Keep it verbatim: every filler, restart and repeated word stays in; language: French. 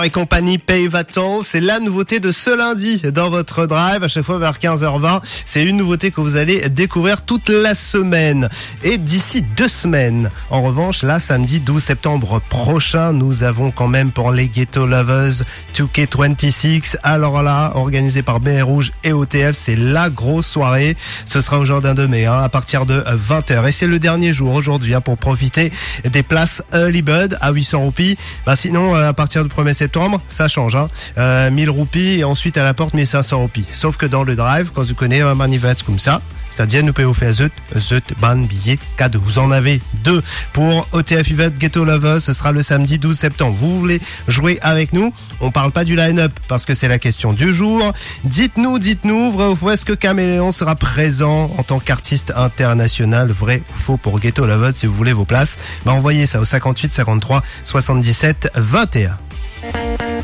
Et compagnie Pay Va-t-on, c'est la nouveauté de ce lundi dans votre drive, à chaque fois vers quinze heures vingt. C'est une nouveauté que vous allez découvrir toute la semaine. Et d'ici deux semaines, en revanche, là, samedi douze septembre prochain, nous avons quand même pour les Ghetto Lovers deux K vingt-six. Alors là, organisé par B R Rouge et O T F, c'est la grosse soirée. Ce sera au Jardin de Mai, hein, à partir de vingt heures. Et c'est le dernier jour aujourd'hui hein, pour profiter des places Early Bird à huit cents roupies. Bah, sinon, à partir du premier septembre, ça change, hein. Euh, mille roupies et ensuite à la porte mille cinq cents roupies. Sauf que dans le drive, quand vous connaissez un manifeste comme ça, ça dit nous pouvons faire zut, zut, ban, billet, cadeau. Vous en avez deux pour O T F Event Ghetto Lovers. Ce sera le samedi douze septembre. Vous voulez jouer avec nous? On parle pas du line-up parce que c'est la question du jour. Dites-nous, dites-nous, vrai ou faux, est-ce que Caméléon sera présent en tant qu'artiste international? Vrai ou faux pour Ghetto Lovers? Si vous voulez vos places, bah envoyez ça au cinquante-huit cinquante-trois soixante-dix-sept vingt et un.